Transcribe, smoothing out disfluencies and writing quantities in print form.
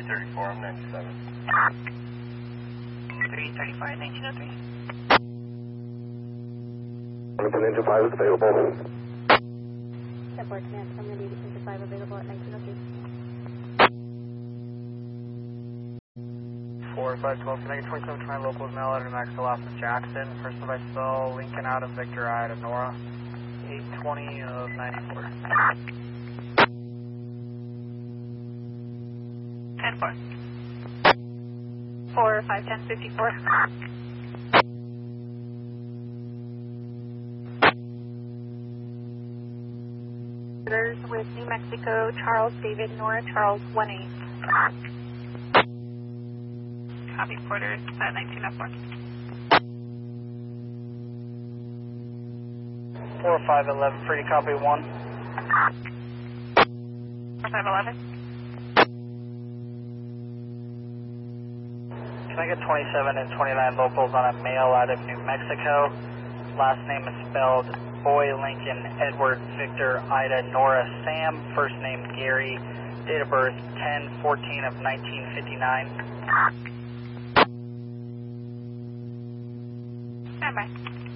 334, I'm 97. 335, 1903. Hamilton Engine 5 is available. 10-4 command, Hamilton Engine 5 available at 1903. 4512, connect 2729 locals mail out of Max Los Jackson. Person by spell, Lincoln out of Victor, I to Nora. 820 of 94. 10-4. 4, 5, 10, 54. With New Mexico, Charles David Nora Charles 18. Copy Porter at 1904. 4511, free to copy 1. 4511. Can I get 27 and 29 locals on a mail out of New Mexico? Last name is spelled Boy Lincoln Edward Victor Ida Nora Sam. First name Gary. Date of birth 10/14 of 1959. Stand by.